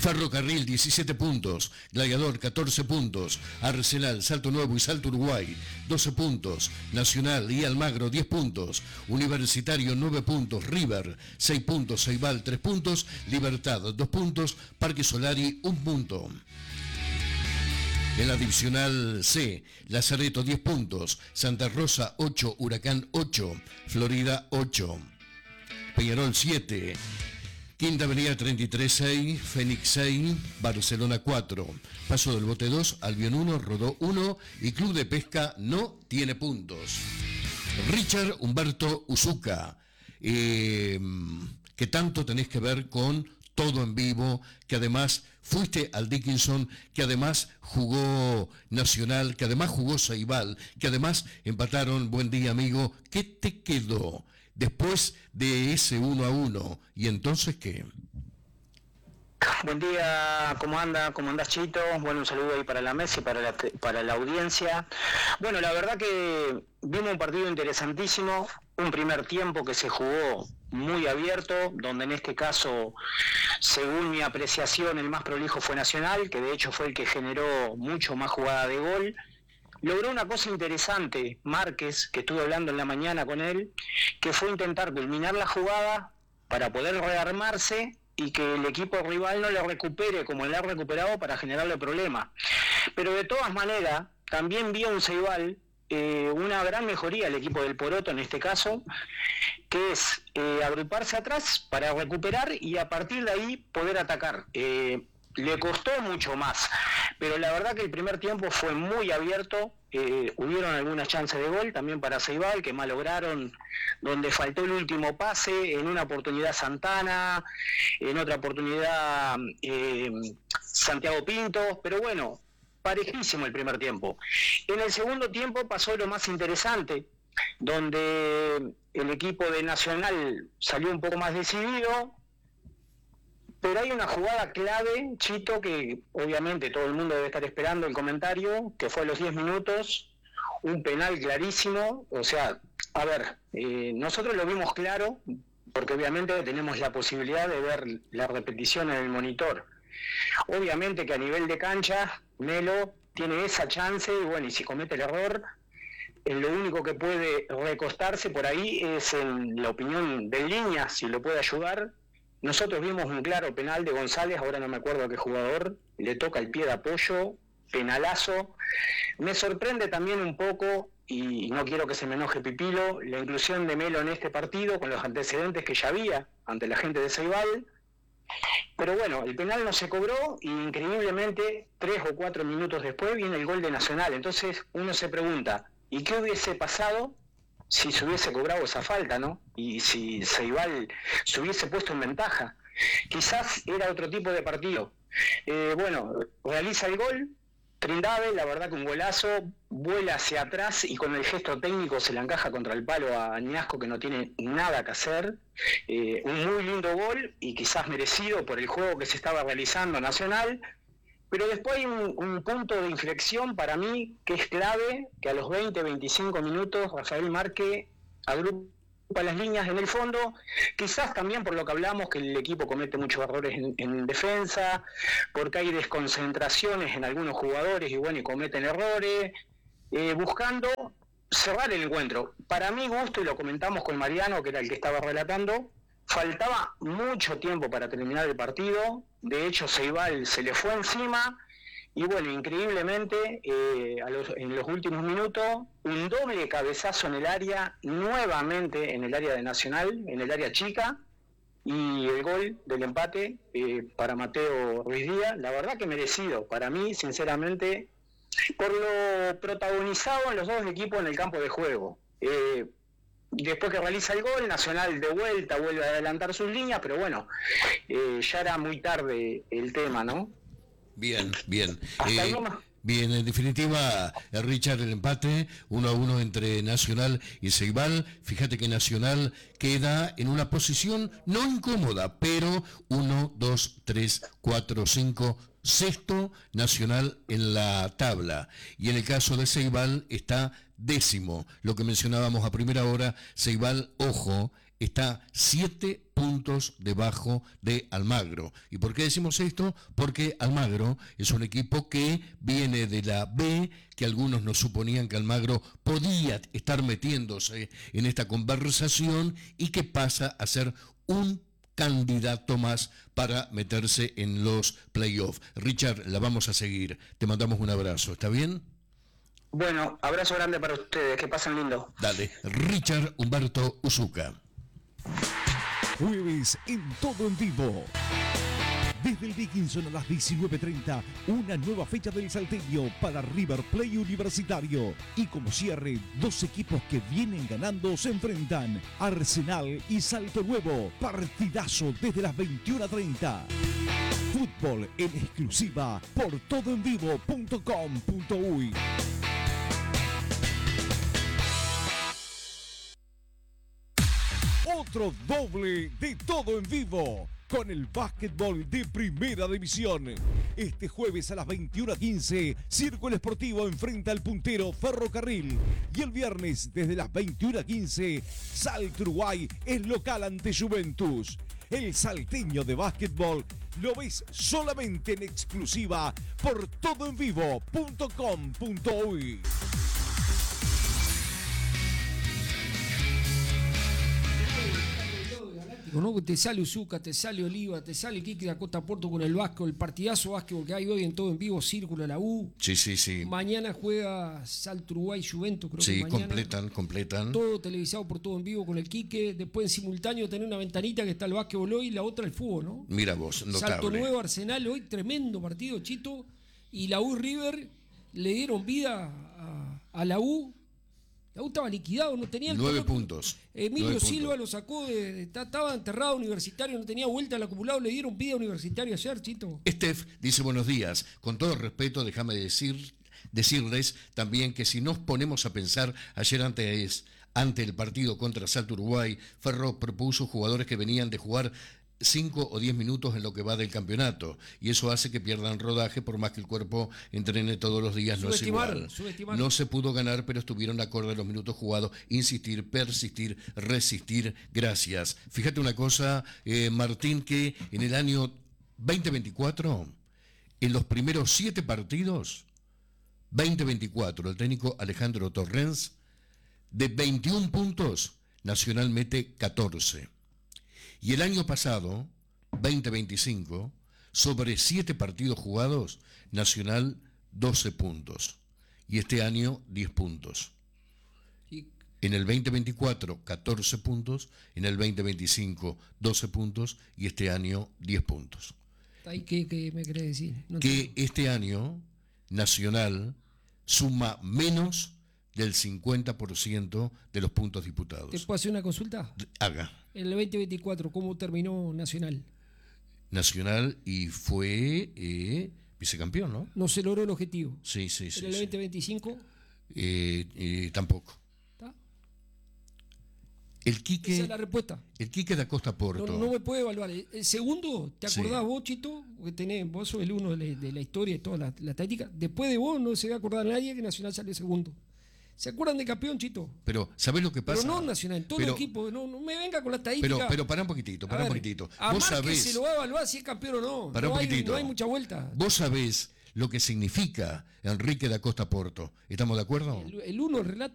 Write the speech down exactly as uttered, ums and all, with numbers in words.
Ferrocarril diecisiete puntos, Gladiador catorce puntos, Arsenal, Salto Nuevo y Salto Uruguay doce puntos, Nacional y Almagro diez puntos, Universitario nueve puntos, River seis puntos, Ceibal tres puntos, Libertad dos puntos, Parque Solari un punto. En la divisional C, Lazareto diez puntos, Santa Rosa ocho, Huracán ocho, Florida ocho, Peñarol siete, Quinta Avenida treinta y tres seis, Fénix seis, Barcelona cuatro, Paso del Bote dos, Albion uno, Rodó uno y Club de Pesca no tiene puntos. Richard Humberto Uzuka, eh, que tanto tenés que ver con Todo en Vivo, que además fuiste al Dickinson, que además jugó Nacional, que además jugó Ceibal, que además empataron. Buen día, amigo. ¿Qué te quedó después de ese uno a uno? ¿Y entonces qué? Buen día, ¿cómo anda? ¿Cómo andás, Chito? Bueno, un saludo ahí para la mesa y para la, para la audiencia. Bueno, la verdad que vimos un partido interesantísimo, un primer tiempo que se jugó muy abierto, donde en este caso, según mi apreciación, el más prolijo fue Nacional, que de hecho fue el que generó mucho más jugada de gol. Logró una cosa interesante, Márquez, que estuve hablando en la mañana con él, que fue intentar culminar la jugada para poder rearmarse y que el equipo rival no le recupere como le ha recuperado para generarle problemas. Pero de todas maneras, también vio un Ceibal, eh, una gran mejoría el equipo del Poroto en este caso, que es eh, agruparse atrás para recuperar y a partir de ahí poder atacar. Eh, le costó mucho más, pero la verdad que el primer tiempo fue muy abierto, eh, hubieron algunas chances de gol también para Ceibal, que malograron, donde faltó el último pase, en una oportunidad Santana, en otra oportunidad eh, Santiago Pinto, pero bueno, parejísimo el primer tiempo. En el segundo tiempo pasó lo más interesante, donde el equipo de Nacional salió un poco más decidido, pero hay una jugada clave, Chito, que obviamente todo el mundo debe estar esperando el comentario, que fue a los diez minutos, un penal clarísimo. O sea, a ver, eh, nosotros lo vimos claro, porque obviamente tenemos la posibilidad de ver la repetición en el monitor. Obviamente que a nivel de cancha, Melo tiene esa chance, y bueno, y si comete el error, eh, lo único que puede recostarse por ahí es en la opinión del Línea, si lo puede ayudar. Nosotros vimos un claro penal de González, ahora no me acuerdo a qué jugador, le toca el pie de apoyo, penalazo. Me sorprende también un poco, y no quiero que se me enoje Pipilo, la inclusión de Melo en este partido con los antecedentes que ya había ante la gente de Ceibal. Pero bueno, el penal no se cobró y increíblemente tres o cuatro minutos después viene el gol de Nacional. Entonces uno se pregunta, ¿y qué hubiese pasado si se hubiese cobrado esa falta, no? Y si Ceibal se hubiese puesto en ventaja. Quizás era otro tipo de partido. Eh, bueno, realiza el gol, Trindade, la verdad que un golazo, vuela hacia atrás y con el gesto técnico se la encaja contra el palo a Añasco, que no tiene nada que hacer. Eh, un muy lindo gol y quizás merecido por el juego que se estaba realizando Nacional. Pero después hay un, un punto de inflexión para mí que es clave, que a los veinte, veinticinco minutos Rafael Márquez agrupa las líneas en el fondo, quizás también por lo que hablamos, que el equipo comete muchos errores en, en defensa, porque hay desconcentraciones en algunos jugadores y bueno, y cometen errores, eh, buscando cerrar el encuentro. Para mi gusto, y lo comentamos con Mariano, que era el que estaba relatando, faltaba mucho tiempo para terminar el partido. De hecho, Ceibal se le fue encima y bueno, increíblemente eh, a los, en los últimos minutos un doble cabezazo en el área, nuevamente en el área de Nacional, en el área chica, y el gol del empate eh, para Mateo Ruiz Díaz. La verdad que merecido para mí, sinceramente, por lo protagonizado en los dos equipos en el campo de juego. Eh, Después que realiza el gol, Nacional de vuelta vuelve a adelantar sus líneas, pero bueno, eh, ya era muy tarde el tema, ¿no? Bien, bien. Hasta Eh, no bien, en definitiva, Richard, el empate, uno a uno entre Nacional y Ceibal. Fíjate que Nacional queda en una posición no incómoda, pero uno, dos, tres, cuatro, cinco, sexto Nacional en la tabla. Y en el caso de Ceibal está décimo. Lo que mencionábamos a primera hora, Ceibal, ojo, está siete puntos debajo de Almagro. ¿Y por qué decimos esto? Porque Almagro es un equipo que viene de la B, que algunos no suponían que Almagro podía estar metiéndose en esta conversación y que pasa a ser un candidato más para meterse en los playoffs. Richard, la vamos a seguir. Te mandamos un abrazo, ¿está bien? Bueno, abrazo grande para ustedes, que pasen lindo. Dale, Richard Humberto Uzuka. Jueves en Todo en Vivo. Desde el Dickinson a las diecinueve treinta, una nueva fecha del Salteño para River Plate Universitario. Y como cierre, dos equipos que vienen ganando se enfrentan. Arsenal y Salto Nuevo. Partidazo desde las veintiuna treinta. Fútbol en exclusiva por todo en vivo punto com punto uy. Otro doble de Todo en Vivo con el básquetbol de Primera División. Este jueves a las veintiuna quince, Círculo Esportivo enfrenta al puntero Ferrocarril. Y el viernes desde las veintiuna quince, Salto Uruguay es local ante Juventus. El salteño de básquetbol lo ves solamente en exclusiva por todo en vivo punto com punto uy. ¿No? Te sale Uzuka, te sale Oliva, te sale Quique de Acosta Porto con el básquetbol, el partidazo básquetbol que hay hoy en Todo en Vivo, Círculo de la U. Sí, sí, sí. Mañana juega Salto Uruguay Juventus, creo sí, que mañana. completan, completan. Todo televisado por Todo en Vivo con el Quique. Después en simultáneo tener una ventanita que está el básquetbol hoy y la otra el fútbol, ¿no? Mira vos, notable. Salto Nuevo, Arsenal hoy, tremendo partido, Chito. Y la U River le dieron vida a, a la U. La U estaba liquidado, no tenía el Nueve tono. puntos. Emilio Nueve Silva puntos. lo sacó, de, de- estaba enterrado Universitario, no tenía vuelta al acumulado, le dieron vida a Universitario ayer, Chito. Steph dice buenos días. Con todo respeto, déjame decir, decirles también que si nos ponemos a pensar, ayer antes, ante el partido contra Salto Uruguay, Ferro propuso jugadores que venían de jugar cinco o diez minutos en lo que va del campeonato, y eso hace que pierdan rodaje por más que el cuerpo entrene todos los días. No es Subestimaron, igual. subestimaron. No se pudo ganar, pero estuvieron acorde a los minutos jugados. Insistir, persistir, resistir. Gracias. Fíjate una cosa, eh, Martín, que en el año veinte veinticuatro, en los primeros siete partidos, veinte veinticuatro, el técnico Alejandro Torrens, de veintiún puntos, Nacional mete catorce. Y el año pasado, veinte veinticinco, sobre siete partidos jugados, Nacional doce puntos. Y este año diez puntos. Y En el veinte veinticuatro, catorce puntos. En el veinte veinticinco, doce puntos. Y este año, diez puntos. ahí, ¿qué, qué me querés decir? No Que entiendo. este año Nacional suma menos del cincuenta por ciento de los puntos ¿Te disputados. puedo hacer una consulta? Haga. En el veinte veinticuatro, ¿cómo terminó Nacional? Nacional y fue eh, vicecampeón, ¿no? No se logró el objetivo. Sí, sí, sí. en el sí. veinte veinticinco, Eh, eh, tampoco. ¿está? El Quique, Esa es la respuesta. el Quique da Costa No, Porto. no me puede evaluar. El, el segundo, ¿te Sí. acordás vos, Chito? Que tenés, vos sos el uno de la, de la historia y toda la, la táctica. Después de vos no se va a acordar nadie que Nacional salió segundo. ¿Se acuerdan de campeón, Chito? Pero, ¿sabés lo que pasa? Pero no Nacional, en todo Pero- el equipo. No, no me venga con la estadística. Pero, pero pará un poquitito, A pará un ver, poquitito. A Vos Márquez sabés, se lo va a evaluar si es campeón o no. Pará No un hay, poquitito. no hay mucha vuelta. vos sabés lo que significa Enrique da Costa Porto. ¿Estamos de acuerdo? El, el uno, el relato.